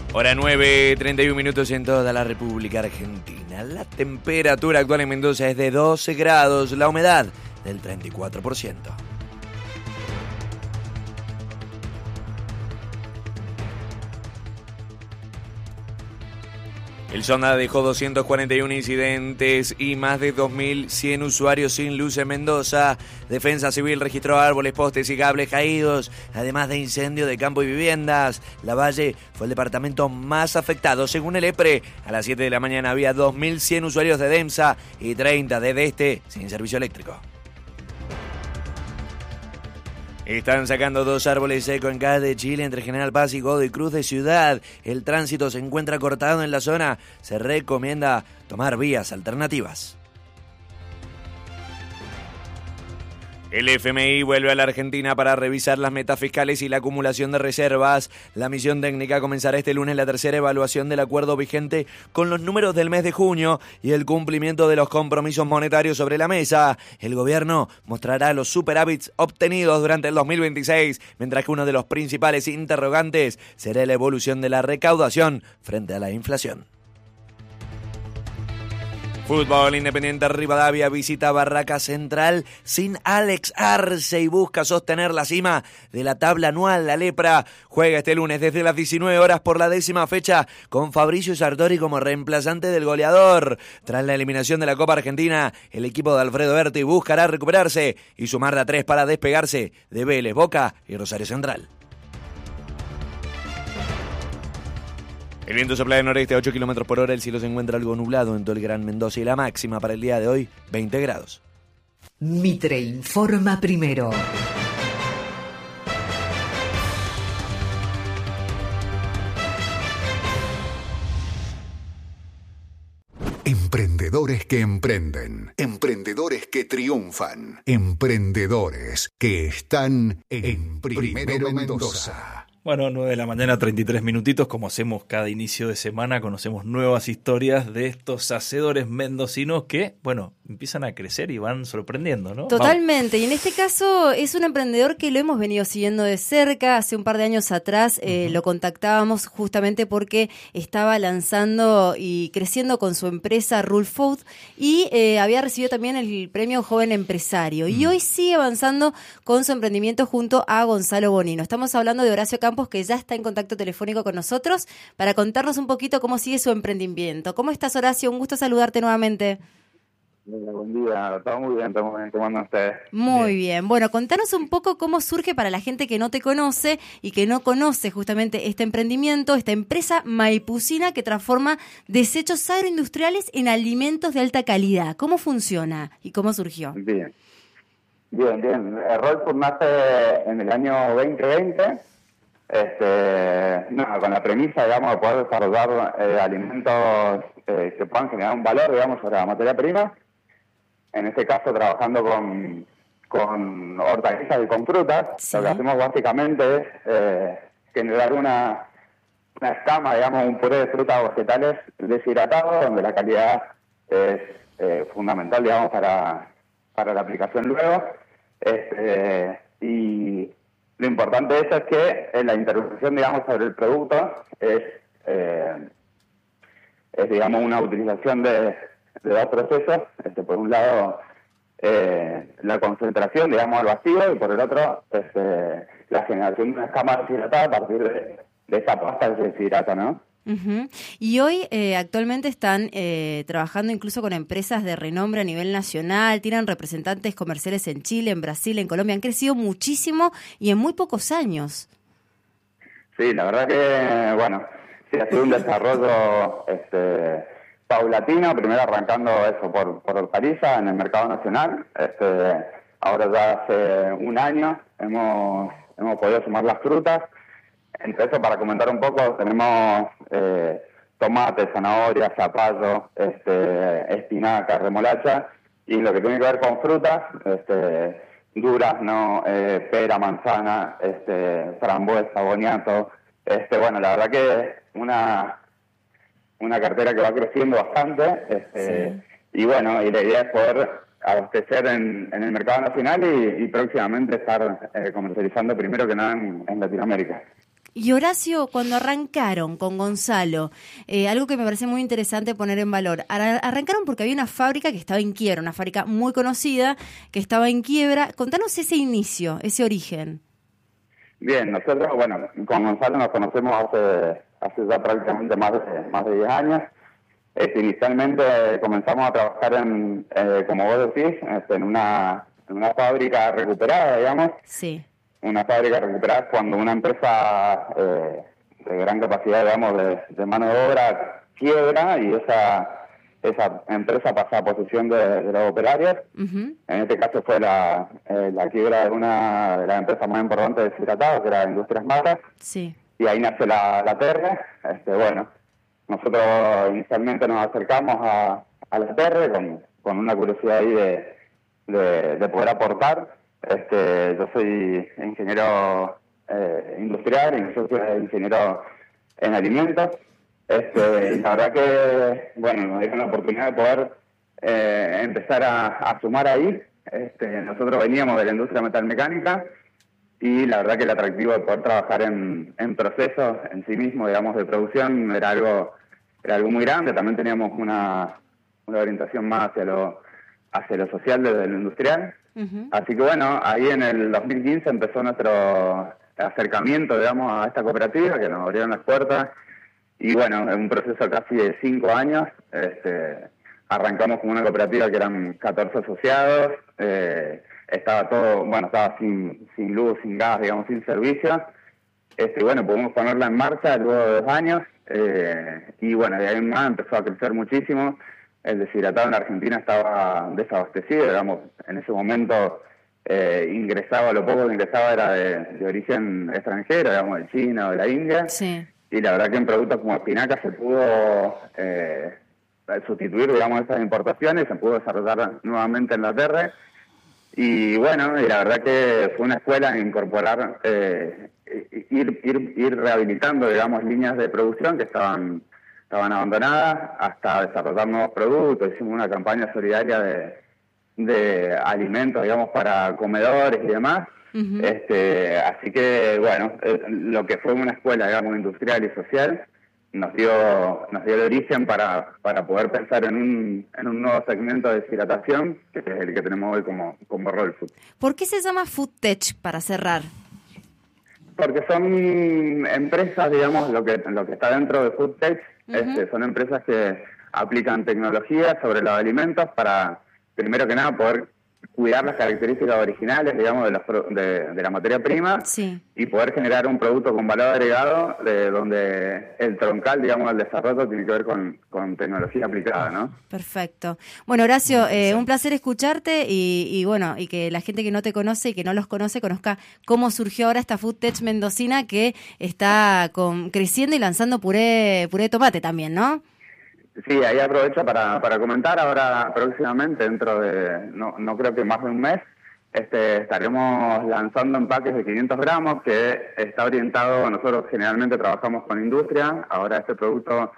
Hora 9:31 minutos en toda la República Argentina. La temperatura actual en Mendoza es de 12 grados, la humedad del 34%. El Sonda dejó 241 incidentes y más de 2.100 usuarios sin luz en Mendoza. Defensa Civil registró árboles, postes y cables caídos, además de incendio de campo y viviendas. Lavalle fue el departamento más afectado. Según el EPRE, a las 7 de la mañana había 2.100 usuarios de DEMSA y 30 de DESTE sin servicio eléctrico. Están sacando 2 árboles secos en calle Chile entre General Paz y Godoy Cruz de Ciudad. El tránsito se encuentra cortado en la zona. Se recomienda tomar vías alternativas. El FMI vuelve a la Argentina para revisar las metas fiscales y la acumulación de reservas. La misión técnica comenzará este lunes la tercera evaluación del acuerdo vigente con los números del mes de junio y el cumplimiento de los compromisos monetarios sobre la mesa. El gobierno mostrará los superávits obtenidos durante el 2026, mientras que uno de los principales interrogantes será la evolución de la recaudación frente a la inflación. Fútbol. Independiente Rivadavia visita Barraca Central sin Alex Arce y busca sostener la cima de la tabla anual. La Lepra juega este lunes desde las 19 horas por la 10ª fecha con Fabricio Sartori como reemplazante del goleador. Tras la eliminación de la Copa Argentina, el equipo de Alfredo Berti buscará recuperarse y sumar de a 3 para despegarse de Vélez, Boca y Rosario Central. El viento sopla de noreste a 8 km por hora. El cielo se encuentra algo nublado en todo el Gran Mendoza y la máxima para el día de hoy, 20 grados. Mitre informa primero. Emprendedores que emprenden, emprendedores que triunfan, emprendedores que están en Primero Mendoza. Bueno, 9 de la mañana, 33 minutitos, como hacemos cada inicio de semana, conocemos nuevas historias de estos hacedores mendocinos que, bueno, empiezan a crecer y van sorprendiendo, ¿no? Totalmente, y en este caso es un emprendedor que lo hemos venido siguiendo de cerca. Hace un par de años atrás lo contactábamos justamente porque estaba lanzando y creciendo con su empresa Rule Food y había recibido también el premio Joven Empresario. Y hoy sigue avanzando con su emprendimiento junto a Gonzalo Bonino. Estamos hablando de Horacio Campos, que ya está en contacto telefónico con nosotros para contarnos un poquito cómo sigue su emprendimiento. ¿Cómo estás, Horacio? Un gusto saludarte nuevamente. Buen día, todo muy bien, ¿cómo andan ustedes? Muy bien. Bueno, contanos un poco cómo surge para la gente que no te conoce y que no conoce justamente este emprendimiento, esta empresa maipucina que transforma desechos agroindustriales en alimentos de alta calidad. ¿Cómo funciona y cómo surgió? Bien. Rule Food nace en el año 2020. Con la premisa, digamos, de poder desarrollar alimentos que puedan generar un valor, digamos, sobre la materia prima. En este caso, trabajando con hortalizas y con frutas. Sí. Lo que hacemos básicamente es generar una escama, digamos, un puré de frutas o vegetales deshidratado, donde la calidad es fundamental, digamos, para la aplicación luego. Y lo importante de eso es que la intervención, digamos, sobre el producto es digamos, una utilización de 2 procesos. Por un lado, la concentración, digamos, al vacío, y por el otro, la generación de una escama deshidratada a partir de esa pasta que se deshidrata, ¿no? Uh-huh. Y hoy actualmente están trabajando incluso con empresas de renombre a nivel nacional, tienen representantes comerciales en Chile, en Brasil, en Colombia, han crecido muchísimo y en muy pocos años. Sí, la verdad que, bueno, sí ha sido un desarrollo paulatino, primero arrancando eso por hortaliza en el mercado nacional. Ahora ya hace un año hemos podido sumar las frutas. Entre eso, para comentar un poco, tenemos tomate, zanahoria, zapallo, espinaca, remolacha, y lo que tiene que ver con frutas, durazno, pera, manzana, frambuesa, boniato. Bueno, la verdad que es una cartera que va creciendo bastante, Sí. Y bueno, y la idea es poder abastecer en el mercado nacional y próximamente estar comercializando primero que nada en Latinoamérica. Y Horacio, cuando arrancaron con Gonzalo, algo que me parece muy interesante poner en valor, arrancaron porque había una fábrica que estaba en quiebra, una fábrica muy conocida que estaba en quiebra. Contanos ese inicio, ese origen. Bien, nosotros, bueno, con Gonzalo nos conocemos hace ya prácticamente más de 10 años. Inicialmente comenzamos a trabajar como vos decís, en una fábrica recuperada, digamos. Sí. Una fábrica recuperada cuando una empresa de gran capacidad, digamos, de mano de obra quiebra y esa empresa pasa a posesión de los operarios. Uh-huh. En este caso fue la quiebra de una de las empresas más importantes de deshidratado, que era Industrias Matas. Sí. Y ahí nace la Terre. Bueno, nosotros inicialmente nos acercamos a la Terre con una curiosidad ahí de poder aportar. Yo soy ingeniero industrial y yo soy ingeniero en alimentos. La verdad que, bueno, nos dieron la oportunidad de poder empezar a sumar ahí. Nosotros veníamos de la industria metalmecánica y la verdad que el atractivo de poder trabajar en procesos en sí mismo, digamos, de producción era algo muy grande. También teníamos una orientación más hacia lo social desde lo industrial. Uh-huh. Así que bueno, ahí en el 2015 empezó nuestro acercamiento, digamos, a esta cooperativa, que nos abrieron las puertas. Y bueno, en un proceso casi de 5 años, arrancamos con una cooperativa que eran 14 asociados, estaba todo, bueno, estaba sin luz, sin gas, digamos, sin servicio. Bueno, pudimos ponerla en marcha luego de 2 años, y bueno, de ahí en más empezó a crecer muchísimo. El deshidratado en Argentina estaba desabastecido, digamos, en ese momento lo poco que ingresaba era de origen extranjero, digamos, de China o de la India. Sí. Y la verdad que en productos como espinaca se pudo sustituir, digamos, esas importaciones, se pudo desarrollar nuevamente en la Terre. Y bueno, y la verdad que fue una escuela en incorporar, ir rehabilitando, digamos, líneas de producción que estaban abandonadas hasta desarrollar nuevos productos. Hicimos una campaña solidaria de alimentos, digamos, para comedores y demás. Uh-huh. Así que, bueno, lo que fue una escuela, digamos, industrial y social, nos dio el origen para poder pensar en un nuevo segmento de deshidratación, que es el que tenemos hoy como Roll Food. ¿Por qué se llama FoodTech, para cerrar? Porque son empresas, digamos, lo que está dentro de FoodTech. Uh-huh. Son empresas que aplican tecnología sobre los alimentos para, primero que nada, poder cuidar las características originales, digamos, de la materia prima. Sí. Y poder generar un producto con valor agregado, donde el troncal, digamos, del desarrollo tiene que ver con tecnología aplicada, ¿no? Perfecto. Bueno, Horacio, un placer escucharte y bueno, y que la gente que no te conoce y que no los conoce conozca cómo surgió ahora esta FoodTech mendocina que está creciendo y lanzando puré de tomate también, ¿no? Sí, ahí aprovecho para comentar. Ahora próximamente, dentro de, no creo que más de un mes, estaremos lanzando empaques de 500 gramos que está orientado, nosotros generalmente trabajamos con industria, ahora este producto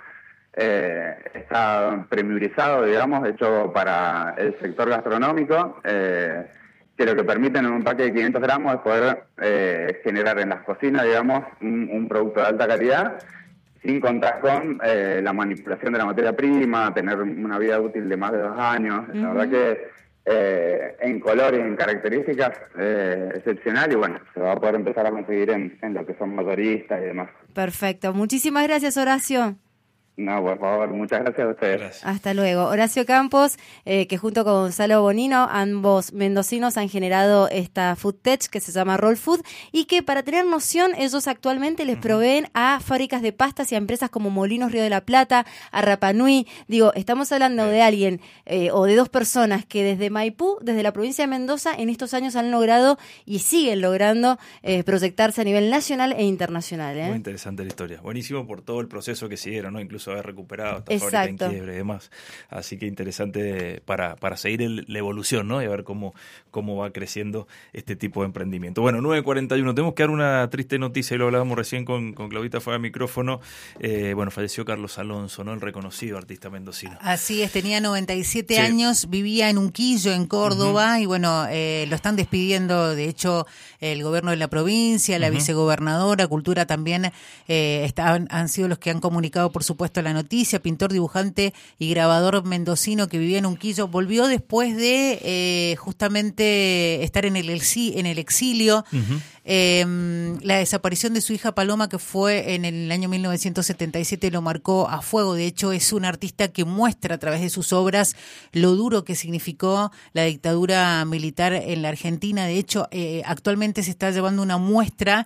está premiurizado, digamos, hecho para el sector gastronómico, que lo que permite en un empaque de 500 gramos es poder generar en las cocinas, digamos, un producto de alta calidad, sin contar con la manipulación de la materia prima, tener una vida útil de más de 2 años. Uh-huh. La verdad que en color y en características excepcional, y bueno, se va a poder empezar a conseguir en lo que son mayoristas y demás. Perfecto. Muchísimas gracias, Horacio. No, por favor, muchas gracias a ustedes. Gracias. Hasta luego. Horacio Campos, que junto con Gonzalo Bonino, ambos mendocinos, han generado esta FoodTech que se llama Roll Food y que, para tener noción, ellos actualmente les proveen a fábricas de pastas y a empresas como Molinos Río de la Plata, a Rapa Nui. Digo, estamos hablando de alguien o de 2 personas que desde Maipú, desde la provincia de Mendoza, en estos años han logrado y siguen logrando proyectarse a nivel nacional e internacional. Muy interesante la historia. Buenísimo por todo el proceso que siguieron, ¿no? Incluso incluso haber recuperado esta fábrica en quiebra y demás. Así que interesante para seguir la evolución, ¿no? Y a ver cómo va creciendo este tipo de emprendimiento. Bueno, 9:41, tenemos que dar una triste noticia, y lo hablábamos recién con Claudita fuera de micrófono. Falleció Carlos Alonso, ¿no? El reconocido artista mendocino. Así es, tenía 97 años, vivía en Unquillo, en Córdoba, y bueno, lo están despidiendo, de hecho, el gobierno de la provincia, la vicegobernadora, Cultura también, han sido los que han comunicado, por supuesto, la noticia. Pintor, dibujante y grabador mendocino que vivía en Unquillo, volvió después de justamente estar en el exilio. La desaparición de su hija Paloma, que fue en el año 1977, lo marcó a fuego. De hecho, es un artista que muestra a través de sus obras lo duro que significó la dictadura militar en la Argentina. De hecho, actualmente se está llevando una muestra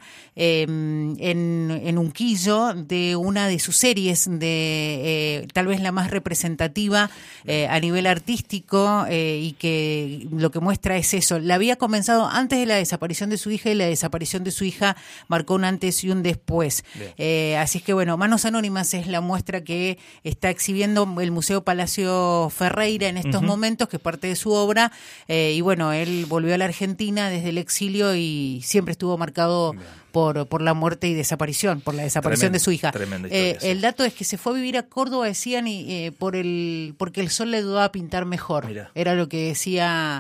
en Unquillo de una de sus series, tal vez la más representativa a nivel artístico, y que lo que muestra es eso. La había comenzado antes de la desaparición de su hija, y la desaparición de su hija marcó un antes y un después. Así es que bueno, Manos Anónimas es la muestra que está exhibiendo el Museo Palacio Ferreira en estos momentos, que es parte de su obra, y bueno, él volvió a la Argentina desde el exilio y siempre estuvo marcado por la muerte y desaparición, por la desaparición de su hija. Tremenda historia, sí. El dato es que se fue a vivir a Córdoba, decían, porque el sol le ayudaba a pintar mejor. Mirá. Era lo que decía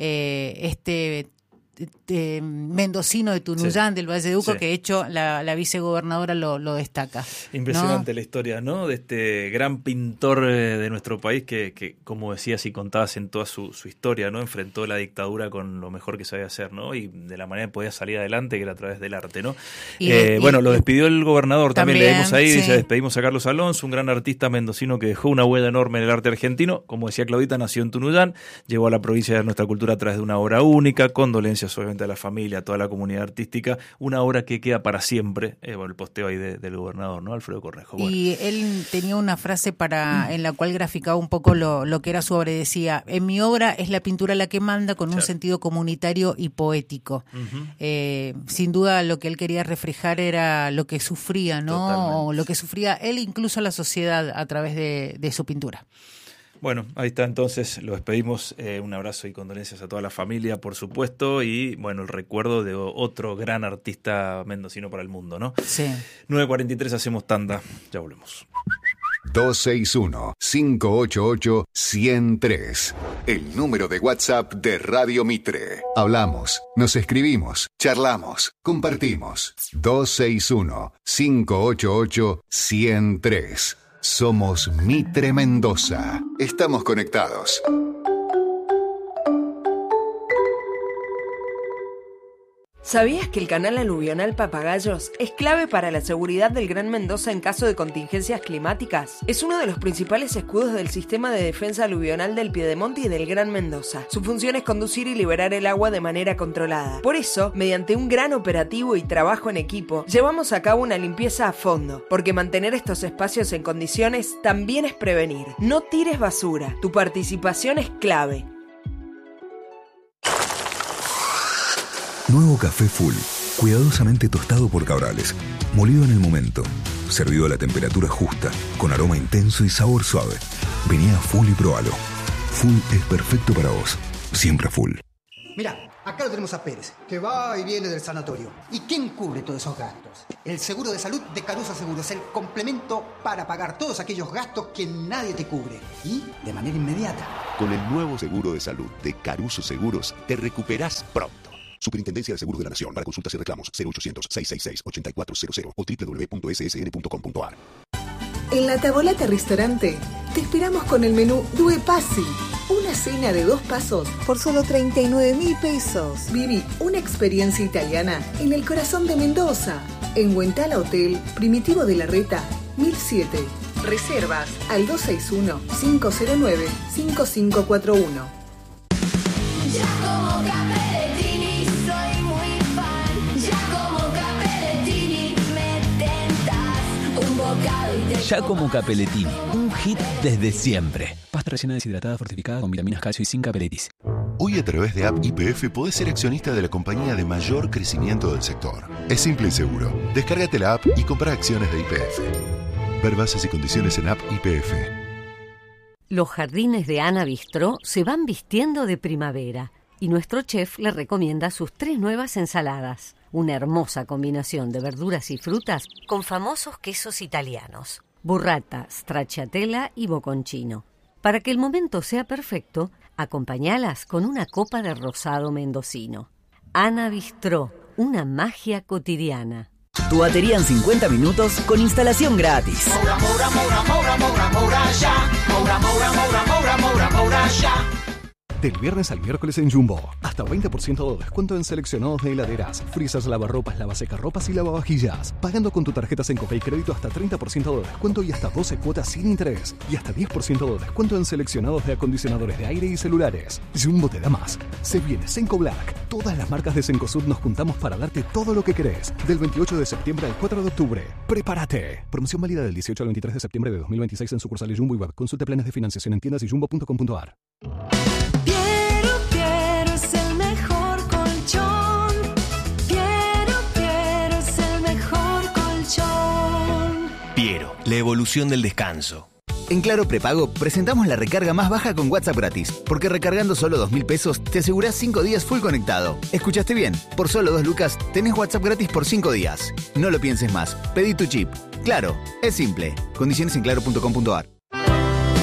mendocino de Tunuyán, del Valle de Uco, que de hecho la vicegobernadora lo destaca. Impresionante, ¿no? La historia, ¿no? De este gran pintor de nuestro país que, como decías y contabas en toda su historia, ¿no? Enfrentó la dictadura con lo mejor que sabía hacer, ¿no? Y de la manera que podía salir adelante, que era a través del arte, ¿no? Lo despidió el gobernador, también leemos ahí, dice: despedimos a Carlos Alonso, un gran artista mendocino que dejó una huella enorme en el arte argentino. Como decía Claudita, nació en Tunuyán, llegó a la provincia de nuestra cultura a través de una obra única, condolencias obviamente a la familia, a toda la comunidad artística, una obra que queda para siempre, el posteo ahí del gobernador, ¿no? Alfredo Cornejo. Bueno. Y él tenía una frase en la cual graficaba un poco lo que era su obra, y decía: en mi obra es la pintura la que manda, con un sentido comunitario y poético. Sin duda lo que él quería reflejar era lo que sufría, ¿no? Totalmente. O lo que sufría él, incluso la sociedad, a través de su pintura. Bueno, ahí está, entonces lo despedimos. Un abrazo y condolencias a toda la familia, por supuesto, y bueno, el recuerdo de otro gran artista mendocino para el mundo, ¿no? Sí. 9:43, hacemos tanda, ya volvemos. 261-588-103. El número de WhatsApp de Radio Mitre. Hablamos, nos escribimos, charlamos, compartimos. 261-588-103. Somos Mitre Mendoza. Estamos conectados. ¿Sabías que el canal aluvional Papagayos es clave para la seguridad del Gran Mendoza en caso de contingencias climáticas? Es uno de los principales escudos del sistema de defensa aluvional del Piedemonte y del Gran Mendoza. Su función es conducir y liberar el agua de manera controlada. Por eso, mediante un gran operativo y trabajo en equipo, llevamos a cabo una limpieza a fondo, porque mantener estos espacios en condiciones también es prevenir. No tires basura. Tu participación es clave. Nuevo café Full, cuidadosamente tostado por Cabrales, molido en el momento, servido a la temperatura justa, con aroma intenso y sabor suave. Vení a Full y probalo. Full es perfecto para vos, siempre Full. Mirá, acá lo tenemos a Pérez, que va y viene del sanatorio. ¿Y quién cubre todos esos gastos? El seguro de salud de Caruso Seguros, el complemento para pagar todos aquellos gastos que nadie te cubre. Y de manera inmediata. Con el nuevo seguro de salud de Caruso Seguros, te recuperás pronto. Superintendencia de Seguros de la Nación. Para consultas y reclamos, 0800-666-8400 o www.ssn.com.ar. En La Tavolata Restaurante te esperamos con el menú Due Passi. Una cena de 2 pasos por solo 39.000 pesos. Viví una experiencia italiana en el corazón de Mendoza. En Huentala Hotel, Primitivo de la Reta, 1007. Reservas al 261-509-5541. Giacomo Capellettini, un hit desde siempre. Pasta rellena deshidratada fortificada con vitaminas, calcio y zinc Capelletis. Hoy a través de App YPF podés ser accionista de la compañía de mayor crecimiento del sector. Es simple y seguro. Descárgate la app y compra acciones de YPF. Ver bases y condiciones en app YPF. Los jardines de Ana Bistró se van vistiendo de primavera y nuestro chef le recomienda sus 3 nuevas ensaladas. Una hermosa combinación de verduras y frutas con famosos quesos italianos: burrata, stracciatella y bocconcino. Para que el momento sea perfecto, acompáñalas con una copa de rosado mendocino. Ana Bistró, una magia cotidiana. Tu batería en 50 minutos con instalación gratis. Moura, Moura, Moura, Moura, Moura, Moura, ya. Moura, Moura, Moura, Moura, Moura, Moura, ya. Del viernes al miércoles en Jumbo, hasta 20% de descuento en seleccionados de heladeras, freezers, lavarropas, lavasecarropas y lavavajillas. Pagando con tu tarjeta Sencope y crédito hasta 30% de descuento y hasta 12 cuotas sin interés. Y hasta 10% de descuento en seleccionados de acondicionadores de aire y celulares. Jumbo te da más. Se viene Senco Black. Todas las marcas de Cencosud nos juntamos para darte todo lo que querés. Del 28 de septiembre al 4 de octubre. ¡Prepárate! Promoción válida del 18 al 23 de septiembre de 2026 en sucursales Jumbo y Web. Consulte planes de financiación en tiendas y jumbo.com.ar. Piero es el mejor colchón. Piero es el mejor colchón. Piero, la evolución del descanso. En Claro Prepago presentamos la recarga más baja con WhatsApp gratis, porque recargando solo 2.000 pesos te asegurás 5 días full conectado. ¿Escuchaste bien? Por solo 2 lucas tenés WhatsApp gratis por 5 días. No lo pienses más. Pedí tu chip. Claro, es simple. Condiciones en claro.com.ar.